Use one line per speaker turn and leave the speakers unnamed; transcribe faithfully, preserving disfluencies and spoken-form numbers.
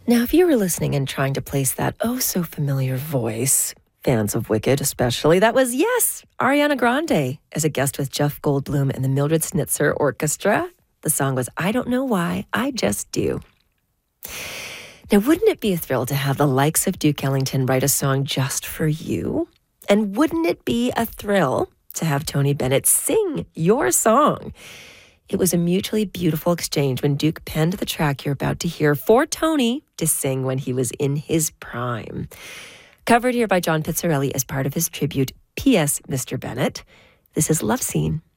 Now, if you were listening and trying to place that oh so familiar voice, fans of Wicked especially, that was, yes, Ariana Grande as a guest with Jeff Goldblum and the Mildred Snitzer Orchestra. The song was I Don't Know Why, I Just Do. Now, wouldn't it be a thrill to have the likes of Duke Ellington write a song just for you? And wouldn't it be a thrill to have Tony Bennett sing your song? It was a mutually beautiful exchange when Duke penned the track you're about to hear for Tony to sing when he was in his prime. Covered here by John Pizzarelli as part of his tribute, P S. Mister Bennett. This is Love Scene.